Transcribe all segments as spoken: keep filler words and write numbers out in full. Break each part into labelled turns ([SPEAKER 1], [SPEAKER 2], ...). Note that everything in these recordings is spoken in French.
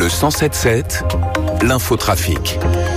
[SPEAKER 1] Le cent sept sept, l'infotrafic.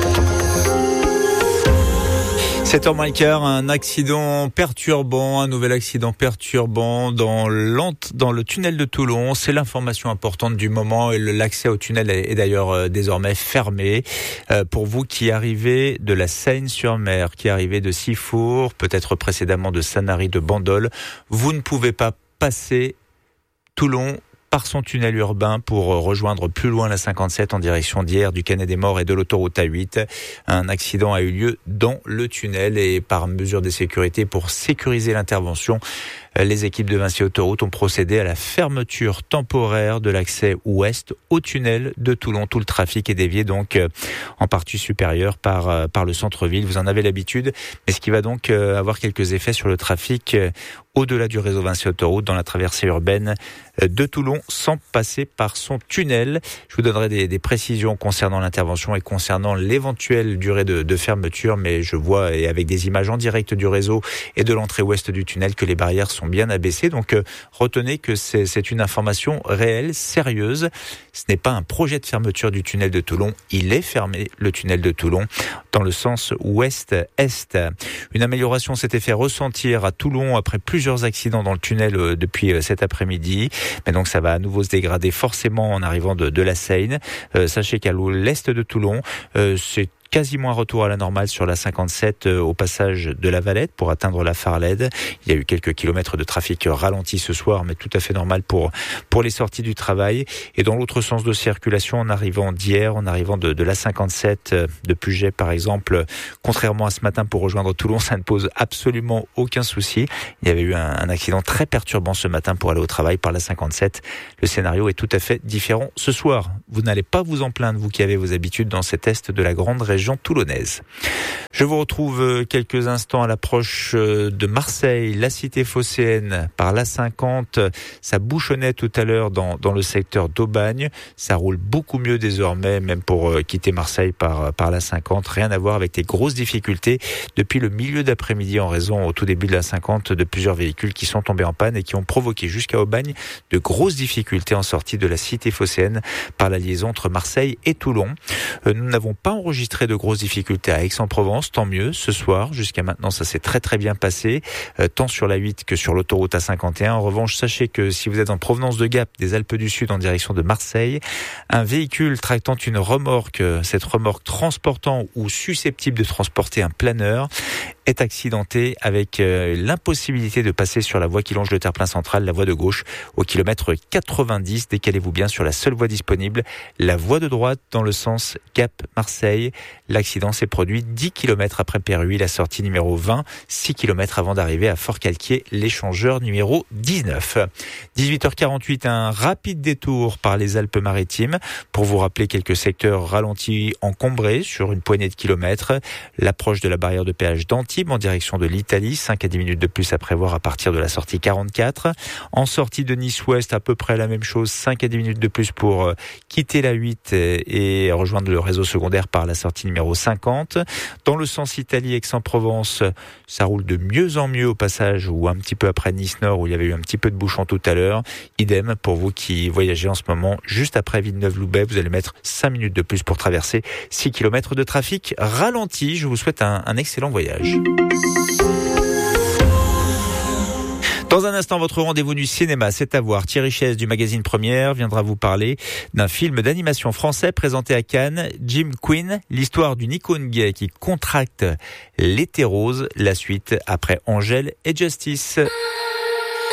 [SPEAKER 2] sept heures moins le quart, un accident perturbant, un nouvel accident perturbant dans, dans le tunnel de Toulon. C'est l'information importante du moment et l'accès au tunnel est d'ailleurs désormais fermé. Euh, pour vous qui arrivez de la Seine-sur-Mer, qui arrivez de Sifour, peut-être précédemment de Sanary, de Bandol, vous ne pouvez pas passer Toulon par son tunnel urbain pour rejoindre plus loin la cinquante-sept en direction d'Hyères, du Canet des Morts et de l'autoroute A huit. Un accident a eu lieu dans le tunnel et par mesure de sécurité, pour sécuriser l'intervention, les équipes de Vinci Autoroute ont procédé à la fermeture temporaire de l'accès ouest au tunnel de Toulon. Tout le trafic est dévié donc en partie supérieure par, par le centre-ville. Vous en avez l'habitude, mais ce qui va donc avoir quelques effets sur le trafic au-delà du réseau Vinci Autoroute dans la traversée urbaine de Toulon sans passer par son tunnel. Je vous donnerai des, des précisions concernant l'intervention et concernant l'éventuelle durée de, de fermeture, mais je vois, et avec des images en direct du réseau et de l'entrée ouest du tunnel, que les barrières sont bien abaissées. Donc euh, retenez que c'est, c'est une information réelle, sérieuse. Ce n'est pas un projet de fermeture du tunnel de Toulon. Il est fermé, le tunnel de Toulon, dans le sens ouest-est. Une amélioration s'était fait ressentir à Toulon après plusieurs accidents dans le tunnel euh, depuis euh, cet après-midi. Mais donc ça va à nouveau se dégrader forcément en arrivant de, de la Seine. Euh, sachez qu'à l'est de Toulon, euh, c'est quasiment un retour à la normale sur la cinquante-sept euh, au passage de la Valette pour atteindre la Farlède. Il y a eu quelques kilomètres de trafic ralenti ce soir, mais tout à fait normal pour pour les sorties du travail. Et dans l'autre sens de circulation, en arrivant d'Hyères, en arrivant de, de la cinquante-sept, euh, de Puget par exemple, contrairement à ce matin pour rejoindre Toulon, ça ne pose absolument aucun souci. Il y avait eu un, un accident très perturbant ce matin pour aller au travail par la cinquante-sept. Le scénario est tout à fait différent ce soir. Vous n'allez pas vous en plaindre, vous qui avez vos habitudes dans cet est de la grande région toulonnaise. Je vous retrouve quelques instants à l'approche de Marseille, la cité phocéenne par l'A cinquante. Ça bouchonnait tout à l'heure dans, dans le secteur d'Aubagne. Ça roule beaucoup mieux désormais, même pour quitter Marseille par, par l'A cinquante. Rien à voir avec des grosses difficultés depuis le milieu d'après-midi en raison, au tout début de l'A cinquante, de plusieurs véhicules qui sont tombés en panne et qui ont provoqué jusqu'à Aubagne de grosses difficultés en sortie de la cité phocéenne par la liaison entre Marseille et Toulon. Nous n'avons pas enregistré de grosses difficultés à Aix-en-Provence, tant mieux, ce soir. Jusqu'à maintenant, ça s'est très très bien passé, euh, tant sur la huit que sur l'autoroute A cinquante et un. En revanche, sachez que si vous êtes en provenance de Gap, des Alpes du Sud en direction de Marseille, un véhicule tractant une remorque, cette remorque transportant ou susceptible de transporter un planeur, est accidenté avec euh, l'impossibilité de passer sur la voie qui longe le terre-plein central, la voie de gauche, au kilomètre quatre-vingt-dix. Décalez-vous bien sur la seule voie disponible, la voie de droite dans le sens Gap-Marseille. L'accident s'est produit dix kilomètres après Péruy, la sortie numéro vingt, six kilomètres avant d'arriver à Fort-Calquier, l'échangeur numéro dix-neuf. dix-huit heures quarante-huit, un rapide détour par les Alpes-Maritimes pour vous rappeler quelques secteurs ralentis encombrés sur une poignée de kilomètres. L'approche de la barrière de péage d'Antibes en direction de l'Italie, cinq à dix minutes de plus à prévoir à partir de la sortie quarante-quatre. En sortie de Nice-Ouest, à peu près la même chose, cinq à dix minutes de plus pour quitter la huit et rejoindre le réseau secondaire par la sortie numéro cinquante. Dans le sens Italie-Aix-en-Provence, ça roule de mieux en mieux au passage ou un petit peu après Nice-Nord où il y avait eu un petit peu de bouchon tout à l'heure. Idem pour vous qui voyagez en ce moment juste après Villeneuve-Loubet, vous allez mettre cinq minutes de plus pour traverser six kilomètres de trafic ralenti. Je vous souhaite un, un excellent voyage. Dans un instant, votre rendez-vous du cinéma, c'est à voir. Thierry Chaise du magazine Première viendra vous parler d'un film d'animation français présenté à Cannes, Jim Quinn, l'histoire d'une icône gay qui contracte l'hétérose. La suite après Angèle et Justice.